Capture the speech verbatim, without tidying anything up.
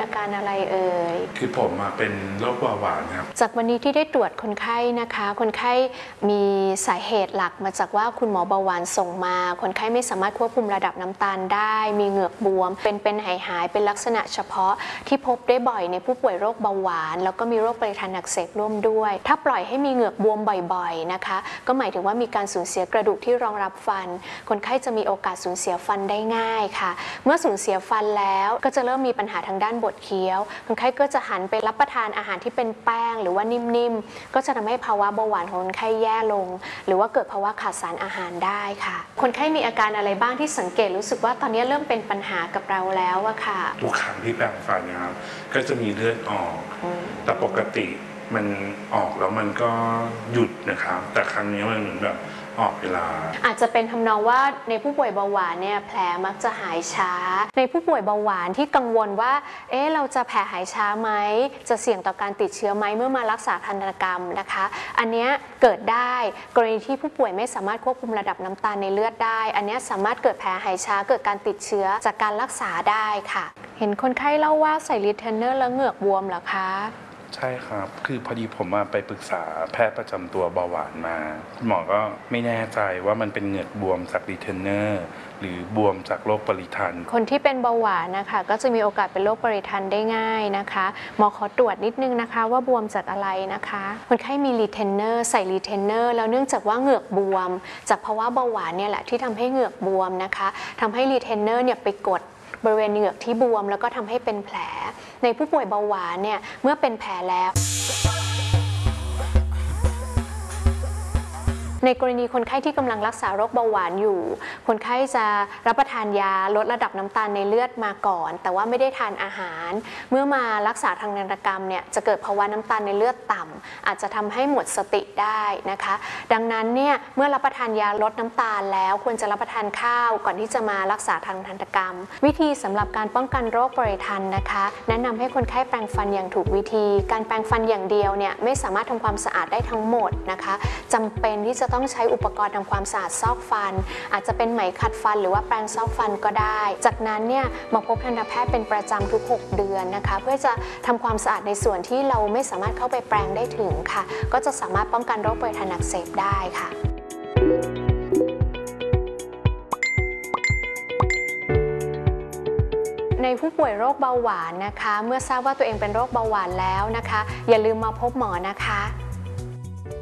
อาการอะไรเอ่ยคือผมเป็นโรคเบาหวานครับจากวันนี้ที่ได้ตรวจคนไข้นะคะคนไข้มีสาเหตุหลักมาจากว่าคุณหมอเบาหวานส่งมาคนไข้ไม่สามารถควบคุมระดับน้ำตาลได้มีเหงือกบวมเป็นเป็นหายหายเป็นลักษณะเฉพาะที่พบได้บ่อยในผู้ป่วยโรคเบาหวานแล้วก็มีโรคปริทานอักเสบร่วมด้วยถ้าปล่อยให้มีเหงือกบวมบ่อยๆนะคะก็หมายถึงว่ามีการสูญเสียกระดูกที่รองรับฟันคนไข้จะมีโอกาสสูญเสียฟันได้ง่ายค่ะเมื่อสูญเสียฟันแล้วก็จะเริ่มมีปัญหาทางด้านบดเคี้ยวคนไข้ก็จะหันไปรับประทานอาหารที่เป็นแป้งหรือว่านิ่มๆก็จะทำให้ภาวะเบาหวานของคนไข้แย่ลงหรือว่าเกิดภาวะขาดสารอาหารได้ค่ะคนไข้มีอาการอะไรบ้างที่สังเกตรู้สึกว่าตอนนี้เริ่มเป็นปัญหากับเราแล้วอะค่ะทุกครั้งที่แปรงฟันนะครับก็จะมีเลือดออกแต่ปกติมันออกแล้วมันก็หยุดนะครับแต่ครั้งนี้มันเหมือนแบบออกเวลาอาจจะเป็นทำนองว่าในผู้ป่วยเบาหวานเนี่ยแผลมักจะหายช้าในผู้ป่วยเบาหวานที่กังวลว่าเอ๊ะเราจะแผลหายช้าไหมจะเสี่ยงต่อการติดเชื้อไหมเมื่อมารักษาทันตกรรมนะคะอันนี้เกิดได้กรณีที่ผู้ป่วยไม่สามารถควบคุมระดับน้ำตาลในเลือดได้อันนี้สามารถเกิดแผลหายช้าเกิดการติดเชื้อจากการรักษาได้ค่ะเห็นคนไข้เล่าว่าใส่รีเทนเนอร์แล้วเหงือกบวมเหรอคะใช่ครับคือพอดีผมไปปรึกษาแพทย์ประจำตัวเบาหวานมาคุณหมอก็ไม่แน่ใจว่ามันเป็นเหงือกบวมจากรีเทนเนอร์หรือบวมจากโรคปริทันคนที่เป็นเบาหวานนะคะก็จะมีโอกาสเป็นโรคปริทันได้ง่ายนะคะหมอขอตรวจนิดนึงนะคะว่าบวมจากอะไรนะคะคนไข้มีรีเทนเนอร์ใส่รีเทนเนอร์แล้วเนื่องจากว่าเหงือกบวมจากภาวะเบาหวานเนี่ยแหละที่ทำให้เหงือกบวมนะคะทำให้รีเทนเนอร์เนี่ยไปกดบริเวณเหงือกที่บวมแล้วก็ทำให้เป็นแผลในผู้ป่วยเบาหวานเนี่ยเมื่อเป็นแผลแล้วในกรณีคนไข้ที่กำลังรักษาโรคเบาหวานอยู่คนไข้จะรับประทานยาลดระดับน้ำตาลในเลือดมาก่อนแต่ว่าไม่ได้ทานอาหารเมื่อมารักษาทางทันตกรรมเนี่ยจะเกิดภาวะน้ำตาลในเลือดต่ำอาจจะทำให้หมดสติได้นะคะดังนั้นเนี่ยเมื่อรับประทานยาลดน้ำตาลแล้วควรจะรับประทานข้าวก่อนที่จะมารักษาทางทันตกรรมวิธีสำหรับการป้องกันโรคปริทันนะคะแนะนำให้คนไข้แปรงฟันอย่างถูกวิธีการแปรงฟันอย่างเดียวเนี่ยไม่สามารถทำความสะอาดได้ทั้งหมดนะคะจำเป็นที่จะต้องใช้อุปกรณ์ทำความสะอาดซอกฟันอาจจะเป็นไหมขัดฟันหรือว่าแปรงซอกฟันก็ได้จากนั้นเนี่ยมาพบทันตแพทย์เป็นประจำทุกหกเดือนนะคะเพื่อจะทำความสะอาดในส่วนที่เราไม่สามารถเข้าไปแปรงได้ถึงค่ะก็จะสามารถป้องกันโรคปริทันอักเสบได้ค่ะในผู้ป่วยโรคเบาหวานนะคะเมื่อทราบว่าตัวเองเป็นโรคเบาหวานแล้วนะคะอย่าลืมมาพบหมอนะคะ